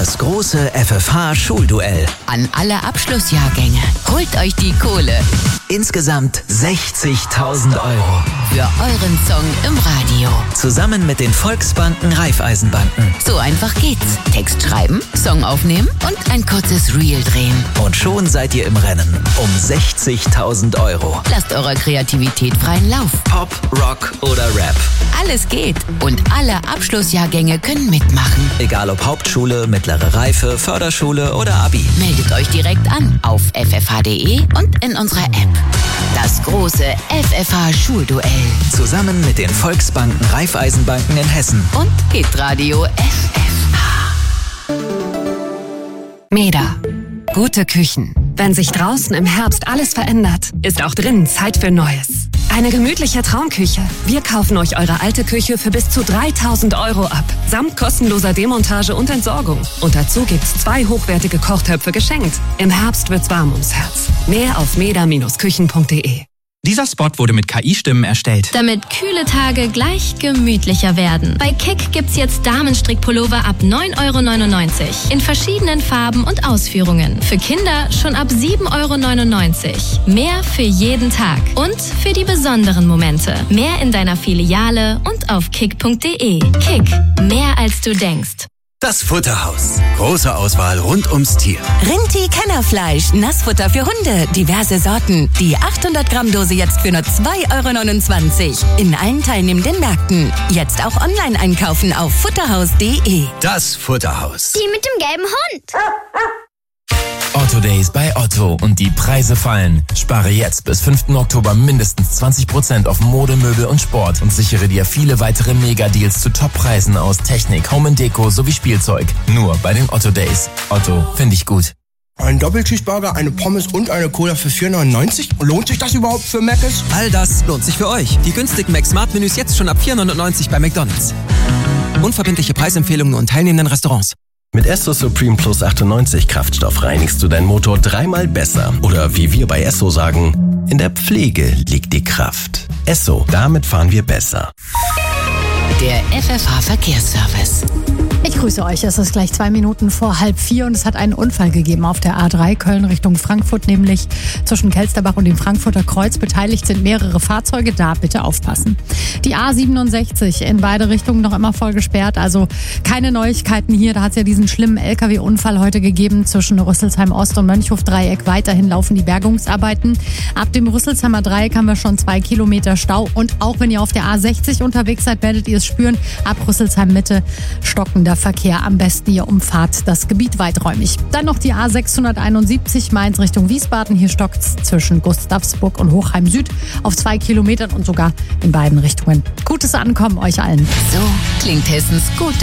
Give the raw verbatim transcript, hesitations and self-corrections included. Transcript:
Das große F F H-Schulduell. An alle Abschlussjahrgänge. Holt euch die Kohle. Insgesamt sechzigtausend Euro. Für euren Song im Radio. Zusammen mit den Volksbanken Raiffeisenbanken. So einfach geht's. Text schreiben, Song aufnehmen und ein kurzes Reel drehen. Und schon seid ihr im Rennen um sechzigtausend Euro. Lasst eurer Kreativität freien Lauf. Pop, Rock oder Rap. Alles geht. Und alle Abschlussjahrgänge können mitmachen. Egal ob Hauptschule, mittlere Reife, Förderschule oder Abi. Meldet euch direkt an auf f f h punkt d e und in unserer App. Das große F F H-Schulduell. Zusammen mit den Volksbanken Raiffeisenbanken in Hessen. Und Hitradio F F H. Meda. Gute Küchen. Wenn sich draußen im Herbst alles verändert, ist auch drinnen Zeit für Neues. Eine gemütliche Traumküche. Wir kaufen euch eure alte Küche für bis zu dreitausend Euro ab. Samt kostenloser Demontage und Entsorgung. Und dazu gibt's zwei hochwertige Kochtöpfe geschenkt. Im Herbst wird's warm ums Herz. Mehr auf meda Bindestrich küchen punkt d e. Dieser Spot wurde mit K I-Stimmen erstellt. Damit kühle Tage gleich gemütlicher werden. Bei Kick gibt's jetzt Damenstrickpullover ab neun Euro neunundneunzig. In verschiedenen Farben und Ausführungen. Für Kinder schon ab sieben Euro neunundneunzig. Mehr für jeden Tag. Und für die besonderen Momente. Mehr in deiner Filiale und auf kick punkt d e. Kick. Mehr als du denkst. Das Futterhaus. Große Auswahl rund ums Tier. Rinti-Kennerfleisch, Nassfutter für Hunde, diverse Sorten. Die achthundert Gramm Dose jetzt für nur zwei Euro neunundzwanzig. In allen teilnehmenden Märkten. Jetzt auch online einkaufen auf futterhaus punkt d e. Das Futterhaus. Die mit dem gelben Hund. Otto Days bei Otto und die Preise fallen. Spare jetzt bis fünften Oktober mindestens zwanzig Prozent auf Mode, Möbel und Sport und sichere dir viele weitere Mega-Deals zu Top-Preisen aus Technik, Home and Deko sowie Spielzeug. Nur bei den Otto Days. Otto, finde ich gut. Ein Doppelcheeseburger, eine Pommes und eine Cola für vier neunundneunzig? Lohnt sich das überhaupt für Mc's? All das lohnt sich für euch. Die günstigen Mac-Smart-Menüs jetzt schon ab vier neunundneunzig bei McDonald's. Unverbindliche Preisempfehlungen und teilnehmenden Restaurants. Mit Esso Supreme Plus achtundneunzig Kraftstoff reinigst du deinen Motor dreimal besser. Oder wie wir bei Esso sagen, in der Pflege liegt die Kraft. Esso, damit fahren wir besser. Der F F H-Verkehrsservice. Ich grüße euch. Es ist gleich zwei Minuten vor halb vier und es hat einen Unfall gegeben auf der A drei Köln Richtung Frankfurt, nämlich zwischen Kelsterbach und dem Frankfurter Kreuz. Beteiligt sind mehrere Fahrzeuge, da bitte aufpassen. Die A siebenundsechzig in beide Richtungen noch immer voll gesperrt, also keine Neuigkeiten hier. Da hat es ja diesen schlimmen L K W-Unfall heute gegeben zwischen Rüsselsheim Ost und Mönchhof-Dreieck. Weiterhin laufen die Bergungsarbeiten. Ab dem Rüsselsheimer Dreieck haben wir schon zwei Kilometer Stau und auch wenn ihr auf der A sechzig unterwegs seid, werdet ihr es spüren. Ab Rüsselsheim Mitte stockender Verkehr. Am besten ihr umfahrt das Gebiet weiträumig. Dann noch die A sechshunderteinundsiebzig Mainz Richtung Wiesbaden. Hier stockt's zwischen Gustavsburg und Hochheim Süd auf zwei Kilometern und sogar in beiden Richtungen. Gutes Ankommen euch allen. So klingt Hessens gute